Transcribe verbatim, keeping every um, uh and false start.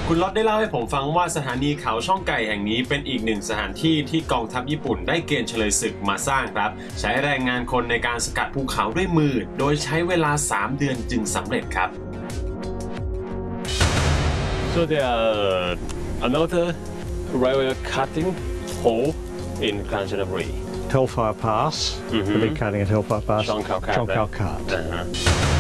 คุณล็อตได้เล่าให้ผมฟังว่าสถานีเขาช่องไก่แห่งนี้เป็นอีกหนึ่งสถานที่ที่กองทัพญี่ปุ่นได้เกณฑ์เฉลยศึกมาสร้างครับใช้แรงงานคนในการสกัดภูเขาด้วยมือโดยใช้เวลาสามเดือนจึงสำเร็จครับ So there are another railway cutting hole in Kanchanaburi. Hellfire Pass. Mm-hmm. The big cutting at Hellfire Pass. Chongqing Khat. Chongqing Khat. Uh-huh.